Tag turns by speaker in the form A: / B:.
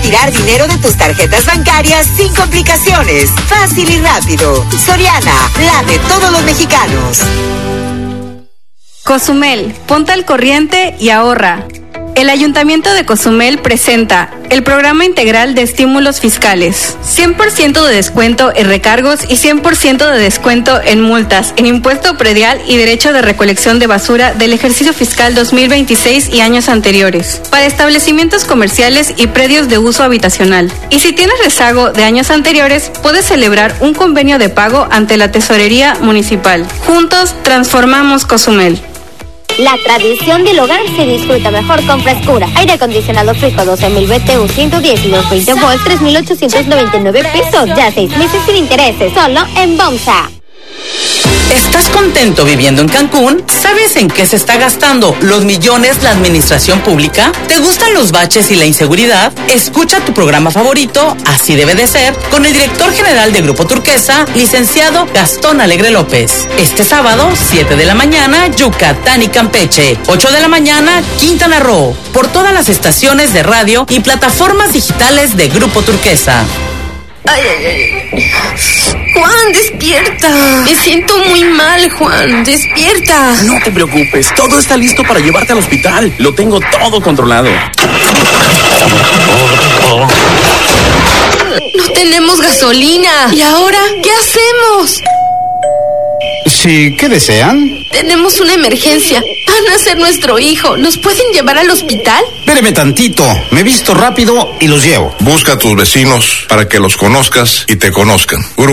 A: retirar dinero de tus tarjetas bancarias sin complicaciones. Fácil y rápido. Soriana, la de todos los mexicanos.
B: Cozumel, ponte al corriente y ahorra. El Ayuntamiento de Cozumel presenta el Programa Integral de Estímulos Fiscales. 100% de descuento en recargos y 100% de descuento en multas, en impuesto predial y derecho de recolección de basura del ejercicio fiscal 2026 y años anteriores, para establecimientos comerciales y predios de uso habitacional. Y si tienes rezago de años anteriores, puedes celebrar un convenio de pago ante la Tesorería Municipal. Juntos transformamos Cozumel.
C: La tradición del hogar se disfruta mejor con frescura. Aire acondicionado Frico 12.000 BTU 110 y 220 volts, 3,899 pesos. Ya 6 meses sin intereses, solo en Bomsa.
D: ¿Estás contento viviendo en Cancún? ¿Sabes en qué se está gastando los millones la administración pública? ¿Te gustan los baches y la inseguridad? Escucha tu programa favorito, Así Debe de Ser, con el director general de Grupo Turquesa, licenciado Gastón Alegre López. Este sábado, 7 de la mañana, Yucatán y Campeche. 8 de la mañana, Quintana Roo. Por todas las estaciones de radio y plataformas digitales de Grupo Turquesa.
E: Ay, ay, ay. Juan, despierta. Me siento muy mal, Juan. Despierta.
F: No te preocupes, todo está listo para llevarte al hospital. Lo tengo todo controlado.
E: No tenemos gasolina. ¿Y ahora qué hacemos?
G: Sí, ¿qué desean?
E: Tenemos una emergencia. Van a ser nuestro hijo. ¿Nos pueden llevar al hospital?
G: Espéreme tantito. Me visto rápido y los llevo.
H: Busca a tus vecinos para que los conozcas y te conozcan.